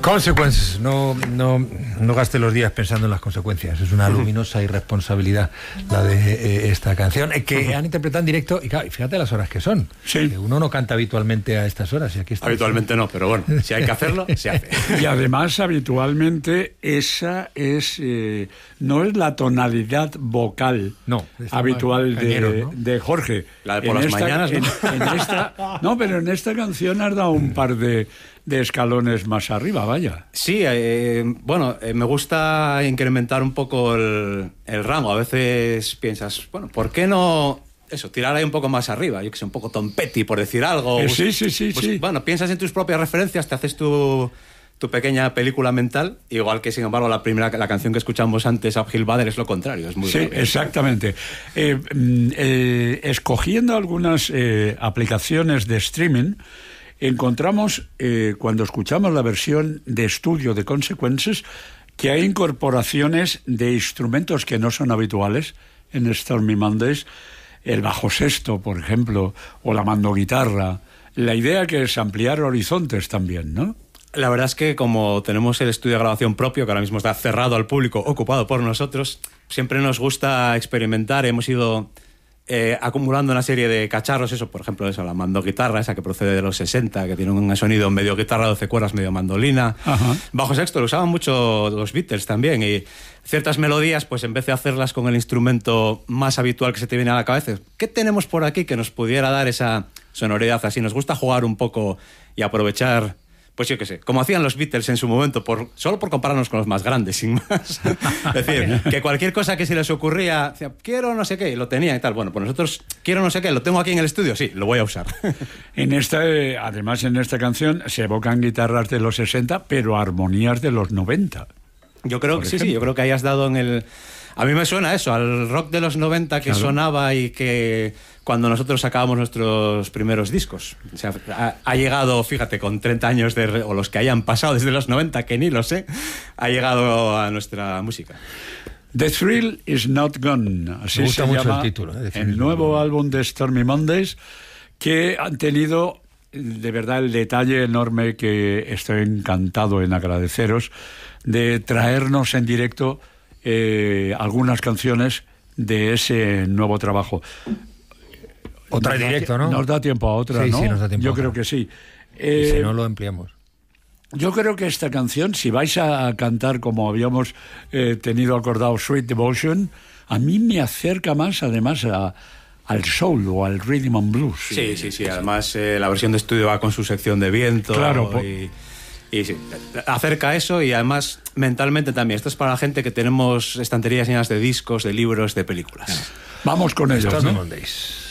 Consequences, no gaste los días pensando en las consecuencias. Es una luminosa irresponsabilidad la de esta canción, que han interpretado en directo, y claro, fíjate las horas que son. Sí. Uno no canta habitualmente a estas horas. Y aquí está. Habitualmente no, pero bueno, si hay que hacerlo, se hace. Y además, habitualmente, esa es no es la tonalidad vocal habitual cañeros, ¿no? de Jorge. La de por las mañanas, ¿no? No, pero en esta canción has dado un par de escalones más arriba, vaya. Sí, me gusta incrementar un poco el rango. A veces piensas, bueno, ¿por qué no tirar ahí un poco más arriba? Yo que sé, un poco Tom Petty, por decir algo. Sí. Bueno, piensas en tus propias referencias, te haces tu pequeña película mental, igual que, sin embargo, la canción que escuchamos antes, Uphill Battle, es lo contrario. Es muy sí, breve. Exactamente. Escogiendo algunas aplicaciones de streaming, encontramos, cuando escuchamos la versión de estudio de Consequences, que hay incorporaciones de instrumentos que no son habituales en Stormy Mondays, el bajo sexto, por ejemplo, o la mandoguitarra. La idea que es ampliar horizontes también, ¿no? La verdad es que como tenemos el estudio de grabación propio, que ahora mismo está cerrado al público, ocupado por nosotros, siempre nos gusta experimentar. Hemos ido acumulando una serie de cacharros, por ejemplo, la mandoguitarra, esa que procede de los 60, que tiene un sonido medio guitarra, 12 cuerdas, medio mandolina. Ajá. Bajo sexto lo usaban mucho los Beatles también, y ciertas melodías, pues en vez de hacerlas con el instrumento más habitual que se te viene a la cabeza, ¿qué tenemos por aquí que nos pudiera dar esa sonoridad así? Nos gusta jugar un poco y aprovechar, pues yo qué sé, como hacían los Beatles en su momento, solo por compararnos con los más grandes, sin más. Es decir, que cualquier cosa que se les ocurría, decía, quiero no sé qué, y lo tenía y tal. Bueno, pues nosotros, quiero no sé qué, lo tengo aquí en el estudio, sí, lo voy a usar. Además, en esta canción se evocan guitarras de los 60, pero armonías de los 90. Yo creo que sí, yo creo que ahí has dado en el... A mí me suena eso, al rock de los 90 que sonaba y que cuando nosotros sacábamos nuestros primeros discos. O sea, ha llegado, fíjate, con 30 años o los que hayan pasado desde los 90, que ni lo sé, ha llegado a nuestra música. The Thrill Is Not Gone, así me gusta se mucho llama el título, el nuevo álbum de Stormy Mondays, que han tenido de verdad el detalle enorme, que estoy encantado en agradeceros, de traernos en directo algunas canciones de ese nuevo trabajo. Otra en directo, ¿no? Nos da tiempo a otra, sí, ¿no? Sí, nos da tiempo. Yo creo que sí. Y si no, lo ampliamos. Yo creo que esta canción, si vais a cantar como habíamos tenido acordado, Sweet Devotion, a mí me acerca más, además, al soul o al rhythm and blues. Sí. Además, la versión de estudio va con su sección de viento. Claro. Y sí, acerca eso, y además mentalmente también. Esto es para la gente que tenemos estanterías llenas de discos, de libros, de películas. Vamos con ellos, ¿no? Mondays.